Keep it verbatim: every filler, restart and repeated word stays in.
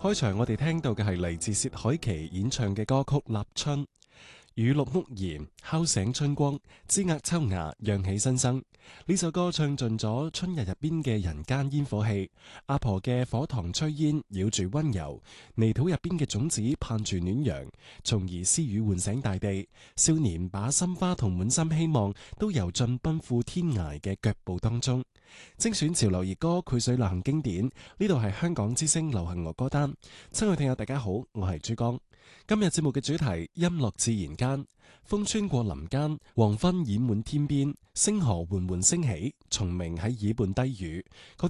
開場我哋聽到嘅係嚟自薛凱琪演唱嘅歌曲《立春》。雨綠屋檐，敲醒春光，枝壓秋芽，漾起新生。呢首歌唱盡咗春日入邊嘅人間煙火氣。阿婆嘅火塘炊煙繞住溫柔，泥土入邊嘅種子盼住暖陽，從而施雨喚醒大地。少年把心花同滿心希望都游進奔赴天涯嘅腳步當中。精選潮流熱歌，繪水流行經典。呢度係香港之聲流行樂歌單。親愛聽友大家好，我係珠江。今日節目嘅主題音樂自然間，風穿過林間，黃昏染滿天邊，星河緩緩升起，蟲鳴喺耳畔低語。覺